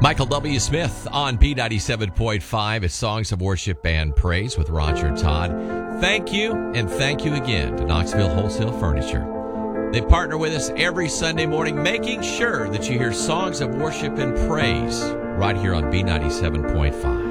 Michael W. Smith on B97.5. It's Songs of Worship and Praise with Roger and Todd. Thank you, and thank you again to Knoxville Wholesale Furniture. They partner with us every Sunday morning, making sure that you hear songs of worship and praise right here on B97.5.